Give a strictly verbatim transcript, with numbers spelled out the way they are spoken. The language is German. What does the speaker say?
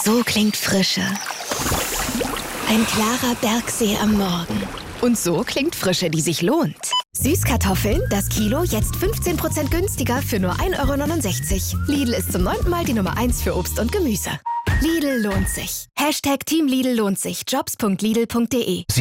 So klingt Frische. Ein klarer Bergsee am Morgen. Und so klingt Frische, die sich lohnt. Süßkartoffeln, das Kilo jetzt fünfzehn Prozent günstiger für nur ein Euro neunundsechzig. Lidl ist zum neunten Mal die Nummer eins für Obst und Gemüse. Lidl lohnt sich. Hashtag Team Lidl lohnt sich. Jobs punkt lidl punkt de